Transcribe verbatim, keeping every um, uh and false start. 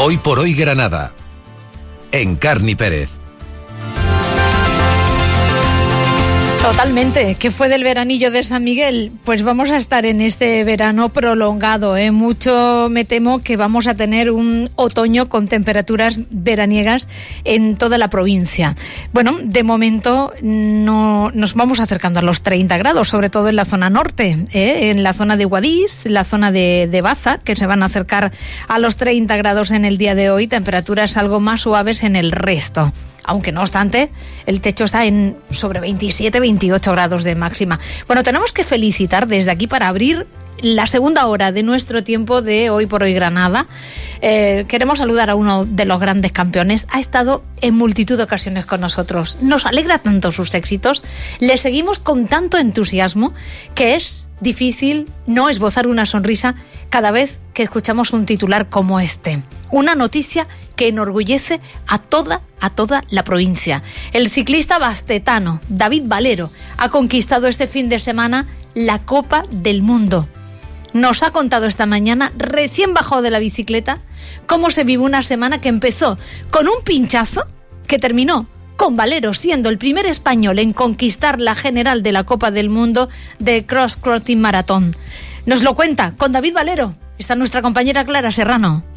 Hoy por hoy Granada. Encarni Pérez. Totalmente. ¿Qué fue del veranillo de San Miguel? Pues vamos a estar en este verano prolongado, ¿eh? Mucho me temo que vamos a tener un otoño con temperaturas veraniegas en toda la provincia. Bueno, de momento no nos vamos acercando a los treinta grados, sobre todo en la zona norte, ¿eh? En la zona de Guadix, la zona de, de Baza, que se van a acercar a los treinta grados en el día de hoy, temperaturas algo más suaves en el resto. Aunque no obstante, el techo está en sobre veintisiete, veintiocho grados de máxima. Bueno, tenemos que felicitar desde aquí para abrir la segunda hora de nuestro tiempo de Hoy por Hoy Granada. Eh, queremos saludar a uno de los grandes campeones. Ha estado en multitud de ocasiones con nosotros. Nos alegra tanto sus éxitos. Le seguimos con tanto entusiasmo que es difícil no esbozar una sonrisa cada vez que escuchamos un titular como este. Una noticia que enorgullece a toda, a toda la provincia. El ciclista bastetano David Valero ha conquistado este fin de semana la Copa del Mundo. Nos ha contado esta mañana, recién bajado de la bicicleta, cómo se vive una semana que empezó con un pinchazo que terminó con Valero siendo el primer español en conquistar la general de la Copa del Mundo de Cross Country Maratón. Nos lo cuenta con David Valero. Está nuestra compañera Clara Serrano.